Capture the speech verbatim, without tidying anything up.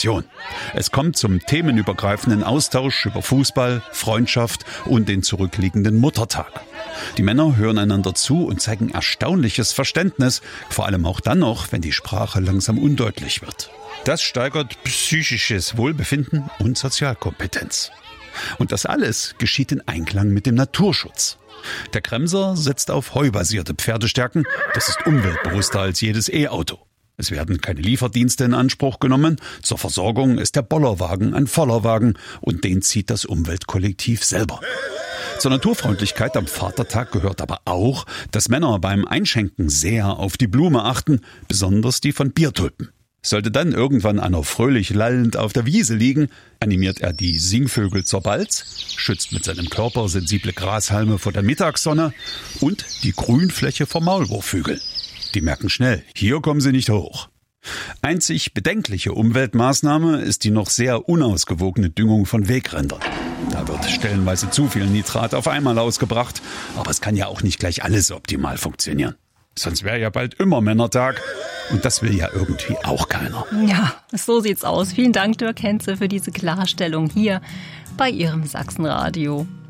Generation. Es kommt zum themenübergreifenden Austausch über Fußball, Freundschaft und den zurückliegenden Muttertag. Die Männer hören einander zu und zeigen erstaunliches Verständnis, vor allem auch dann noch, wenn die Sprache langsam undeutlich wird. Das steigert psychisches Wohlbefinden und Sozialkompetenz. Und das alles geschieht in Einklang mit dem Naturschutz. Der Kremser setzt auf heubasierte Pferdestärken. Das ist umweltbewusster als jedes E-Auto. Es werden keine Lieferdienste in Anspruch genommen. Zur Versorgung ist der Bollerwagen ein Vollerwagen und den zieht das Umweltkollektiv selber. Zur Naturfreundlichkeit am Vatertag gehört aber auch, dass Männer beim Einschenken sehr auf die Blume achten, besonders die von Biertulpen. Sollte dann irgendwann einer fröhlich lallend auf der Wiese liegen, animiert er die Singvögel zur Balz, schützt mit seinem Körper sensible Grashalme vor der Mittagssonne und die Grünfläche vor Maulwurfvögeln. Die merken schnell, hier kommen sie nicht hoch. Einzig bedenkliche Umweltmaßnahme ist die noch sehr unausgewogene Düngung von Wegrändern. Da wird stellenweise zu viel Nitrat auf einmal ausgebracht, aber es kann ja auch nicht gleich alles optimal funktionieren. Sonst wäre ja bald immer Männertag und das will ja irgendwie auch keiner. Ja, so sieht's aus. Vielen Dank, Dirk Henze, für diese Klarstellung hier bei Ihrem Sachsenradio.